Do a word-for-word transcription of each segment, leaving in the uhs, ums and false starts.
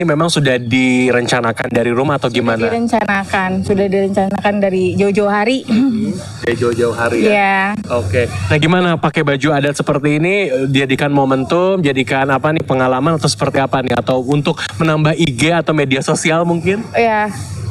ini memang sudah direncanakan dari rumah atau gimana? Sudah direncanakan, sudah direncanakan dari jauh-jauh hari. Dari jauh-jauh hari ya? Iya. Oke. Nah gimana pakai baju adat seperti ini, jadikan momentum, jadikan apa nih pengalaman atau seperti apa nih? Atau untuk menambah I G atau media sosial mungkin? Ya.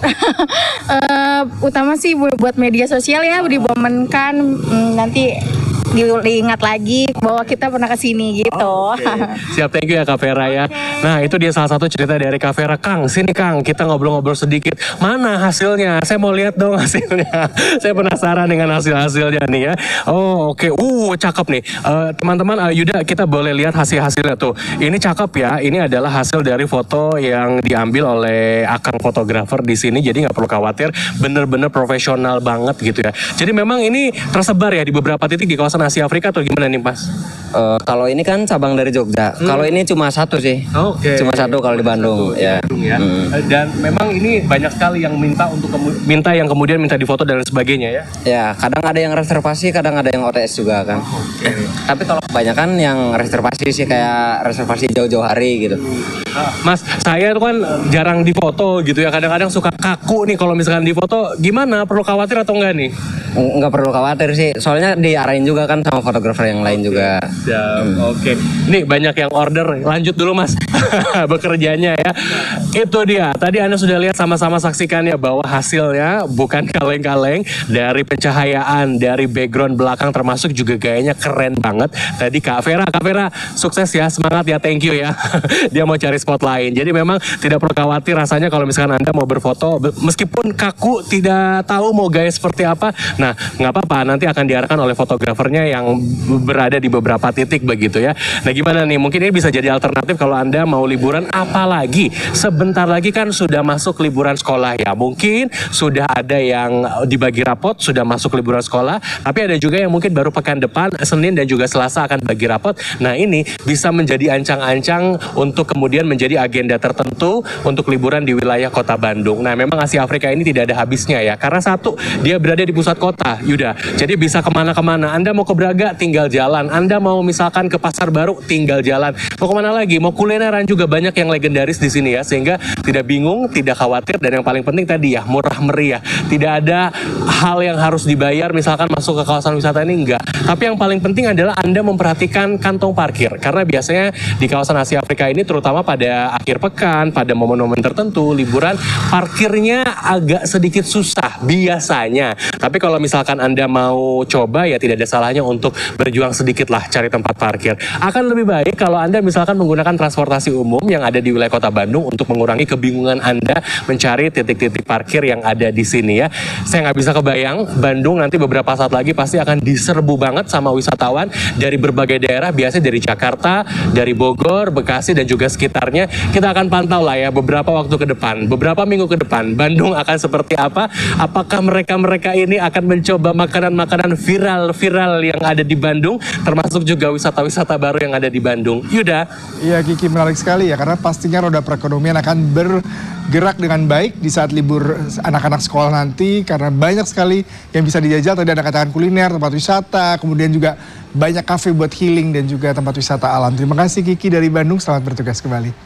uh, utama sih buat media sosial ya, dibomenkan hmm, nanti diingat lagi bahwa kita pernah kesini gitu. Oh, okay. Siap, thank you ya Kak Vera ya. Okay. Nah itu dia salah satu cerita dari Kak Vera. Kang, sini Kang, kita ngobrol-ngobrol sedikit. Mana hasilnya? Saya mau lihat dong hasilnya. Saya penasaran dengan hasil-hasilnya nih ya. Oh oke, okay. uh cakep nih. Uh, teman-teman, uh, Yuda kita boleh lihat hasil-hasilnya tuh. Ini cakep ya. Ini adalah hasil dari foto yang diambil oleh Akang fotografer di sini. Jadi nggak perlu khawatir, bener-bener profesional banget gitu ya. Jadi memang ini tersebar ya di beberapa titik di kawasan Asia Afrika atau gimana nih Mas? Uh, kalau ini kan cabang dari Jogja. Hmm. Kalau ini cuma satu sih. Oke. Okay. Cuma satu kalau di Bandung. Ya. Bandung ya. Hmm. Dan memang ini banyak sekali yang minta untuk minta yang kemudian minta difoto dan sebagainya ya. Ya, kadang ada yang reservasi, kadang ada yang O T S juga kan. Oke. Okay. Tapi kalau kebanyakan yang reservasi sih kayak reservasi jauh-jauh hari gitu. Mas, saya tuh kan jarang difoto gitu ya. Kadang-kadang suka kaku nih kalau misalkan difoto. Gimana? Perlu khawatir atau enggak nih? Enggak perlu khawatir sih. Soalnya diarahin juga kan sama fotografer yang lain juga. Ya, hmm. Oke. Okay. Nih banyak yang order. Lanjut dulu Mas bekerjanya ya. Itu dia. Tadi Anda sudah lihat sama-sama saksikan ya bahwa hasilnya bukan kaleng-kaleng, dari pencahayaan, dari background belakang termasuk juga gayanya keren banget. Tadi Kak Vera, Kak Vera sukses ya, semangat ya, thank you ya. Dia mau cari spot lain. Jadi memang tidak perlu khawatir rasanya kalau misalkan Anda mau berfoto meskipun kaku tidak tahu mau gaya seperti apa. Nah, nggak apa-apa, nanti akan diarahkan oleh fotografernya yang berada di beberapa titik begitu ya. Nah gimana nih, mungkin ini bisa jadi alternatif kalau Anda mau liburan, apalagi sebentar lagi kan sudah masuk liburan sekolah ya. Mungkin sudah ada yang dibagi rapot, sudah masuk liburan sekolah, tapi ada juga yang mungkin baru pekan depan, Senin dan juga Selasa akan bagi rapot. Nah ini bisa menjadi ancang-ancang untuk kemudian menjadi agenda tertentu untuk liburan di wilayah kota Bandung. Nah memang Asia Afrika ini tidak ada habisnya ya, karena satu, dia berada di pusat kota, Yuda. Jadi bisa kemana-kemana. Anda mau ke Braga, tinggal jalan. Anda mau misalkan ke Pasar Baru, tinggal jalan. Mau kemana lagi? Mau kulineran juga banyak yang legendaris di sini ya, sehingga tidak bingung, tidak khawatir, dan yang paling penting tadi ya, murah meriah. Tidak ada hal yang harus dibayar, misalkan masuk ke kawasan wisata ini, enggak. Tapi yang paling penting adalah Anda memperhatikan kantong parkir, karena biasanya di kawasan Asia Afrika ini, terutama pada akhir pekan, pada momen-momen tertentu, liburan, parkirnya agak sedikit susah biasanya. Tapi kalau misalkan Anda mau coba, ya tidak ada salahnya untuk berjuang sedikit lah cari tempat parkir. Akan lebih baik kalau Anda misalkan menggunakan transportasi umum yang ada di wilayah kota Bandung untuk mengurangi kebingungan Anda mencari titik-titik parkir yang ada di sini ya. Saya nggak bisa kebayang, Bandung nanti beberapa saat lagi pasti akan diserbu banget sama wisatawan dari berbagai daerah, biasanya dari Jakarta, dari Bogor, Bekasi, dan juga sekitarnya. Kita akan pantau lah ya beberapa waktu ke depan, beberapa minggu ke depan, Bandung akan seperti apa. Apakah mereka-mereka ini akan mencoba makanan-makanan viral-viral yang ada di Bandung, termasuk juga wisata-wisata baru yang ada di Bandung. Yuda. Iya Kiki, menarik sekali ya, karena pastinya roda perekonomian akan bergerak dengan baik di saat libur anak-anak sekolah nanti, karena banyak sekali yang bisa dijajal. Tadi Anda katakan kuliner, tempat wisata, kemudian juga banyak kafe buat healing dan juga tempat wisata alam. Terima kasih Kiki dari Bandung, selamat bertugas kembali.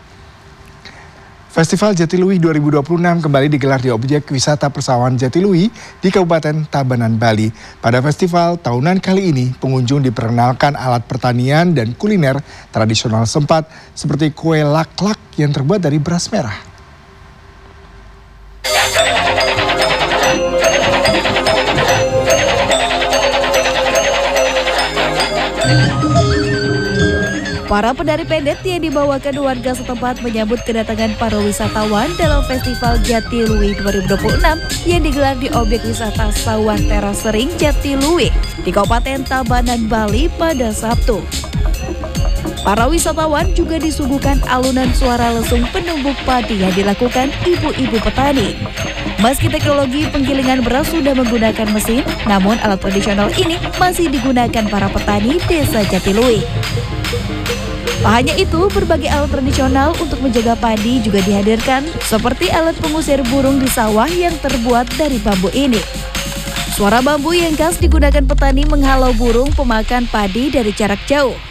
Festival Jatiluwih dua ribu dua puluh enam kembali digelar di objek wisata persawahan Jatiluwih di Kabupaten Tabanan, Bali. Pada festival tahunan kali ini, pengunjung diperkenalkan alat pertanian dan kuliner tradisional setempat seperti kue lak-lak yang terbuat dari beras merah. Para penari pendet yang dibawakan warga setempat menyambut kedatangan para wisatawan dalam Festival Jatiluwih dua ribu dua puluh enam yang digelar di objek wisata Sawah Teras Sering Jatiluwih di Kabupaten Tabanan, Bali pada Sabtu. Para wisatawan juga disuguhkan alunan suara lesung penumbuk padi yang dilakukan ibu-ibu petani. Meski teknologi penggilingan beras sudah menggunakan mesin, namun alat tradisional ini masih digunakan para petani desa Jatiluwih. Tak hanya itu, berbagai alat tradisional untuk menjaga padi juga dihadirkan, seperti alat pengusir burung di sawah yang terbuat dari bambu ini. Suara bambu yang khas digunakan petani menghalau burung pemakan padi dari jarak jauh.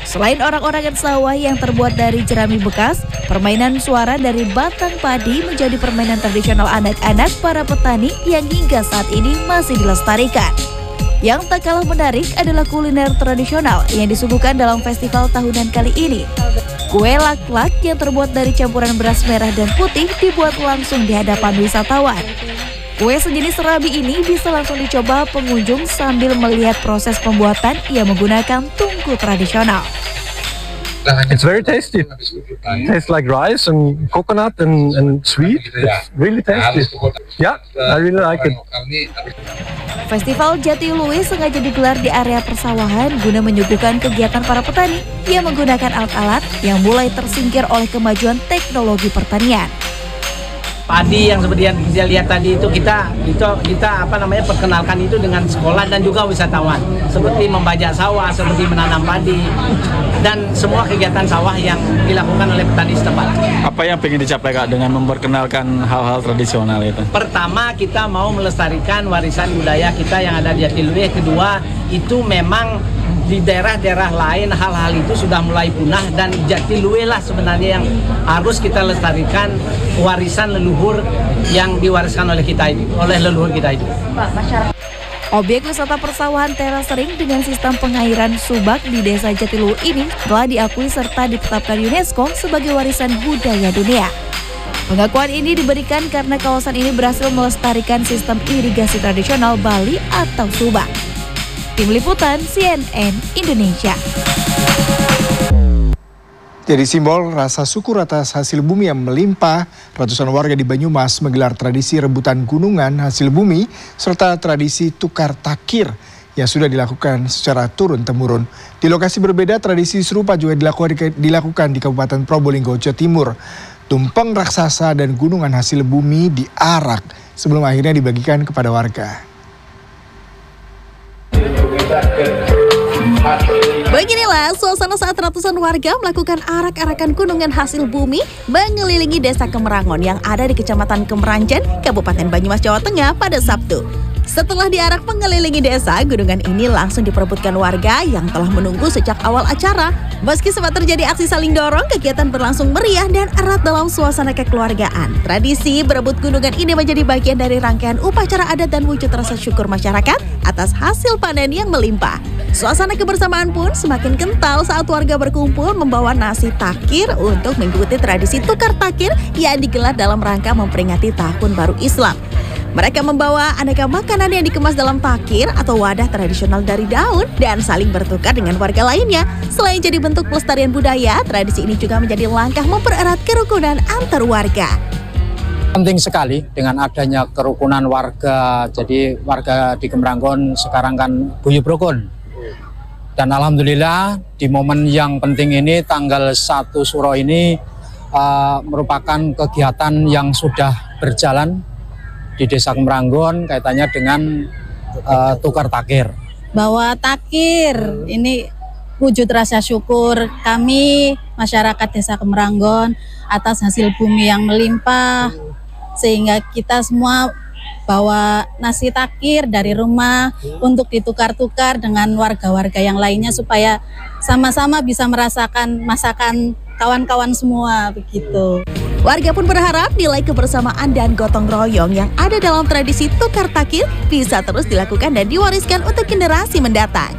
Selain orang-orangan sawah yang terbuat dari jerami bekas, permainan suara dari batang padi menjadi permainan tradisional anak-anak para petani yang hingga saat ini masih dilestarikan. Yang tak kalah menarik adalah kuliner tradisional yang disuguhkan dalam festival tahunan kali ini. Kue lak-lak yang terbuat dari campuran beras merah dan putih dibuat langsung di hadapan wisatawan. Kue sejenis serabi ini bisa langsung dicoba pengunjung sambil melihat proses pembuatan yang menggunakan tungku tradisional. It's very tasty. Tastes like rice and coconut and, and sweet. It's really tasty. Yeah, I really like it. Festival Jatiluwe sengaja digelar di area persawahan guna menyuguhkan kegiatan para petani yang menggunakan alat-alat yang mulai tersingkir oleh kemajuan teknologi pertanian. Padi yang seperti yang kita lihat tadi itu kita itu kita apa namanya perkenalkan itu dengan sekolah dan juga wisatawan, seperti membajak sawah, seperti menanam padi dan semua kegiatan sawah yang dilakukan oleh petani setempat. Apa yang ingin dicapai Kak dengan memperkenalkan hal-hal tradisional itu? Pertama, kita mau melestarikan warisan budaya kita yang ada di Jatiluwe. Kedua, itu memang di daerah-daerah lain hal-hal itu sudah mulai punah dan Jatiluwe lah sebenarnya yang harus kita lestarikan warisan leluhur yang diwariskan oleh kita itu, oleh leluhur kita itu. Objek wisata persawahan teras sering dengan sistem pengairan subak di desa Jatiluwe ini telah diakui serta ditetapkan UNESCO sebagai warisan budaya dunia. Pengakuan ini diberikan karena kawasan ini berhasil melestarikan sistem irigasi tradisional Bali atau subak. Tim Liputan C N N Indonesia. Jadi simbol rasa syukur atas hasil bumi yang melimpah, ratusan warga di Banyumas menggelar tradisi rebutan gunungan hasil bumi serta tradisi tukar takir yang sudah dilakukan secara turun-temurun. Di lokasi berbeda, tradisi serupa juga dilakukan, dilakukan di Kabupaten Probolinggo, Jawa Timur. Tumpeng raksasa dan gunungan hasil bumi diarak sebelum akhirnya dibagikan kepada warga. Beginilah suasana saat ratusan warga melakukan arak-arakan gunungan hasil bumi mengelilingi desa Kemerangon yang ada di Kecamatan Kemeranjen, Kabupaten Banyumas, Jawa Tengah pada Sabtu. Setelah diarak mengelilingi desa, gunungan ini langsung diperebutkan warga yang telah menunggu sejak awal acara. Meski sempat terjadi aksi saling dorong, kegiatan berlangsung meriah dan erat dalam suasana kekeluargaan. Tradisi berebut gunungan ini menjadi bagian dari rangkaian upacara adat dan wujud rasa syukur masyarakat atas hasil panen yang melimpah. Suasana kebersamaan pun semakin kental saat warga berkumpul membawa nasi takir untuk mengikuti tradisi tukar takir yang digelar dalam rangka memperingati Tahun Baru Islam. Mereka membawa aneka makanan yang dikemas dalam takir atau wadah tradisional dari daun dan saling bertukar dengan warga lainnya. Selain jadi bentuk pelestarian budaya, tradisi ini juga menjadi langkah mempererat kerukunan antar warga. Penting sekali dengan adanya kerukunan warga, jadi warga di Kemerangon sekarang kan guyub rukun. Dan alhamdulillah di momen yang penting ini tanggal satu Suro ini uh, merupakan kegiatan yang sudah berjalan di Desa Kemerangon kaitannya dengan uh, tukar takir. Bahwa takir ini wujud rasa syukur kami masyarakat Desa Kemerangon atas hasil bumi yang melimpah, sehingga kita semua bawa nasi takir dari rumah untuk ditukar-tukar dengan warga-warga yang lainnya supaya sama-sama bisa merasakan masakan kawan-kawan semua begitu. Warga pun berharap nilai kebersamaan dan gotong royong yang ada dalam tradisi tukar takir bisa terus dilakukan dan diwariskan untuk generasi mendatang.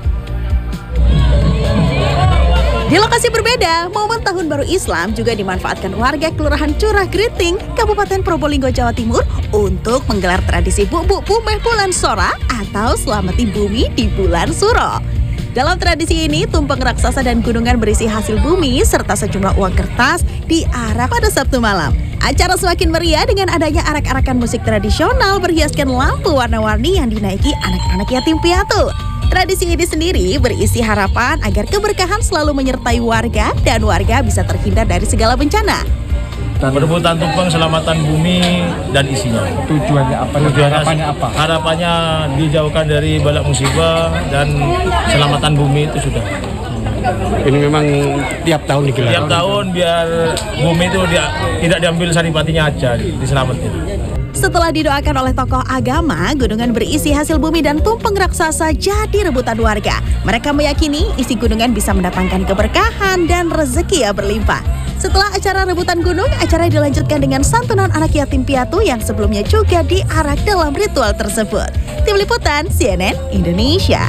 Di lokasi berbeda, momen Tahun Baru Islam juga dimanfaatkan warga Kelurahan Curah Griting, Kabupaten Probolinggo, Jawa Timur untuk menggelar tradisi bubuk pumeh bulan Sora atau selamati bumi di bulan Suro. Dalam tradisi ini, tumpeng raksasa dan gunungan berisi hasil bumi serta sejumlah uang kertas diarak pada Sabtu malam. Acara semakin meriah dengan adanya arak-arakan musik tradisional berhiaskan lampu warna-warni yang dinaiki anak-anak yatim piatu. Tradisi ini sendiri berisi harapan agar keberkahan selalu menyertai warga dan warga bisa terhindar dari segala bencana. Perebutan tumpeng selamatan bumi dan isinya. Tujuannya apa? Tujuannya Harapannya apa? Harapannya dijauhkan dari bala musibah dan selamatan bumi itu sudah. Ini memang tiap tahun digelar. Tiap tahun biar bumi itu dia, tidak diambil saripatinya aja, diselamatin. Setelah didoakan oleh tokoh agama, gunungan berisi hasil bumi dan tumpeng raksasa jadi rebutan warga. Mereka meyakini isi gunungan bisa mendatangkan keberkahan dan rezeki yang berlimpah. Setelah acara rebutan gunung, acara dilanjutkan dengan santunan anak yatim piatu yang sebelumnya juga diarak dalam ritual tersebut. Tim Liputan C N N Indonesia.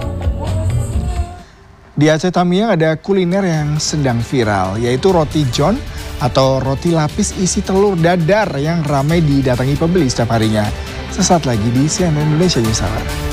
Di Aceh Tamiang ada kuliner yang sedang viral, yaitu roti john atau roti lapis isi telur dadar yang ramai didatangi pembeli setiap harinya. Sesaat lagi di C N N Indonesia News Hour.